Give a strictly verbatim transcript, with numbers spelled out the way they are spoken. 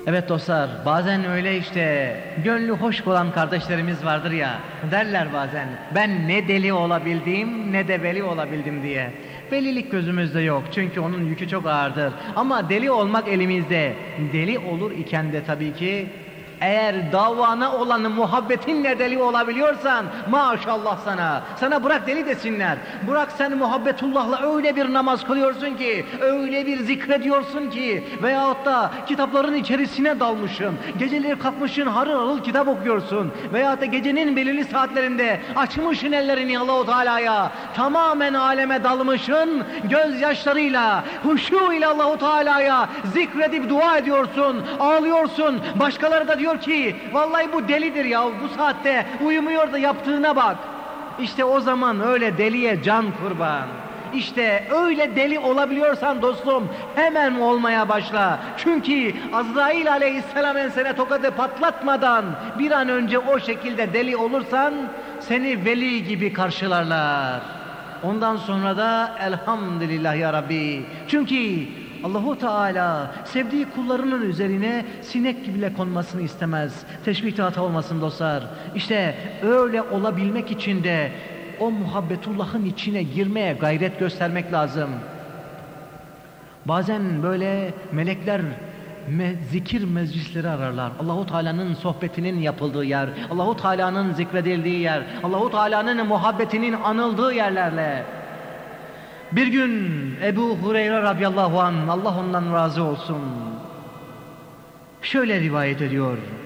Evet dostlar, bazen öyle işte gönlü hoş olan kardeşlerimiz vardır ya, derler bazen ben ne deli olabildim ne de veli olabildim diye. Velilik gözümüzde yok çünkü onun yükü çok ağırdır, ama deli olmak elimizde. Deli olur iken de tabii ki eğer davana olan muhabbetinle deli olabiliyorsan maşallah sana. Sana bırak deli desinler. Bırak sen muhabbetullahla öyle bir namaz kılıyorsun ki, öyle bir zikrediyorsun ki, veyahut da kitapların içerisine dalmışsın. Geceleri kalkmışsın harıl harıl kitap okuyorsun. Veyahut da gecenin belirli saatlerinde açmışsın ellerini Allahu Teala'ya. Tamamen aleme dalmışsın. Gözyaşlarıyla, huşu ile Allahu Teala'ya zikredip dua ediyorsun. Ağlıyorsun. Başkaları da diyor ki vallahi bu delidir ya, bu saatte uyumuyor da yaptığına bak. İşte o zaman öyle deliye can kurban. İşte öyle deli olabiliyorsan dostum hemen olmaya başla. Çünkü Azrail aleyhisselam ensene tokadı patlatmadan bir an önce o şekilde deli olursan seni veli gibi karşılarlar. Ondan sonra da elhamdülillah ya Rabbi. Çünkü Allahu Teala sevdiği kullarının üzerine sinek bile konmasını istemez. Teşbihte hata olmasın dostlar. İşte öyle olabilmek için de o muhabbetullahın içine girmeye gayret göstermek lazım. Bazen böyle melekler me zikir meclisleri ararlar. Allahu Teala'nın sohbetinin yapıldığı yer, Allahu Teala'nın zikredildiği yer, Allahu Teala'nın muhabbetinin anıldığı yerlerle. Bir gün Ebu Hureyre radıyallahu anh, Allah ondan razı olsun, şöyle rivayet ediyor.